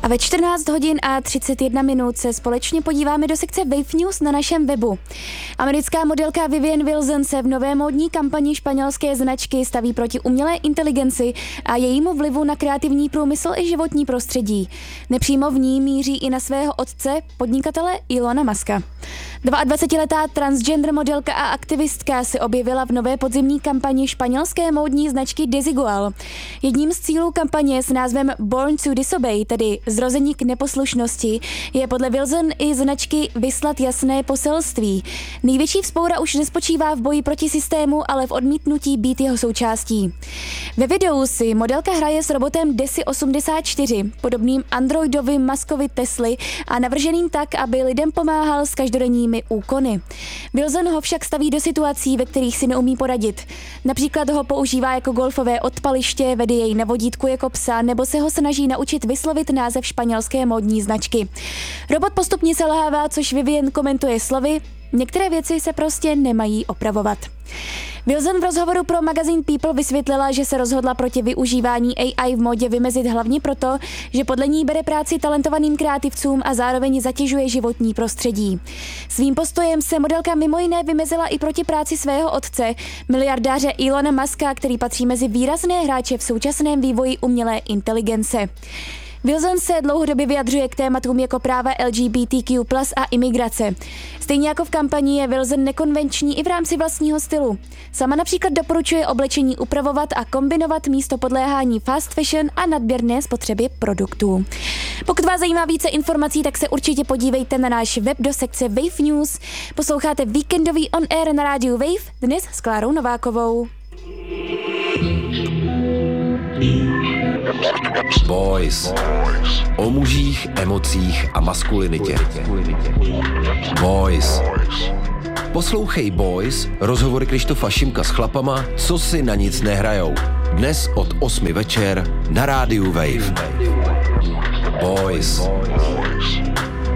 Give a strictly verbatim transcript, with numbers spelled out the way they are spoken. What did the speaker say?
A ve čtrnáct hodin a třicet jedna minut se společně podíváme do sekce Wave News na našem webu. Americká modelka Vivienne Wilson se v nové módní kampani španělské značky staví proti umělé inteligenci a jejímu vlivu na kreativní průmysl i životní prostředí. Nepřímo v ní míří i na svého otce, podnikatele Elona Muska. dvacetiletá transgender modelka a aktivistka se objevila v nové podzimní kampani španělské módní značky Desigual. Jedním z cílů kampaně s názvem Born to Disobey, tedy zrození k neposlušnosti, je podle Wilson i značky vyslat jasné poselství. Největší vzpoura už nespočívá v boji proti systému, ale v odmítnutí být jeho součástí. Ve videu si modelka hraje s robotem Desi osmdesát čtyři, podobným androidovým Muskovi Tesly a navrženým tak, aby lidem pomáhal s každodenními úkony. Wilson ho však staví do situací, ve kterých si neumí poradit. Například ho používá jako golfové odpaliště, vede jej na vodítku jako psa nebo se ho snaží naučit vyslovit název španělské módní značky. Robot postupně selhává, což Vivienne komentuje slovy: některé věci se prostě nemají opravovat. Wilson v rozhovoru pro magazín People vysvětlila, že se rozhodla proti využívání A I v módě vymezit hlavně proto, že podle ní bere práci talentovaným kreativcům a zároveň zatěžuje životní prostředí. Svým postojem se modelka mimo jiné vymezila i proti práci svého otce, miliardáře Elona Muska, který patří mezi výrazné hráče v současném vývoji umělé inteligence. Wilson se dlouhodobě vyjadřuje k tématům jako práva L G B T Q plus a imigrace. Stejně jako v kampani je Wilson nekonvenční i v rámci vlastního stylu. Sama například doporučuje oblečení upravovat a kombinovat místo podléhání fast fashion a nadměrné spotřeby produktů. Pokud vás zajímá více informací, tak se určitě podívejte na náš web do sekce Wave News. Posloucháte víkendový On Air na rádiu Wave, dnes s Klárou Novákovou. Boys. O mužích, emocích a maskulinitě. Boys. Poslouchej Boys, rozhovory Krištofa Šimka s chlapama, co si na nic nehrajou. Dnes od osmi večer na rádiu Wave. Boys.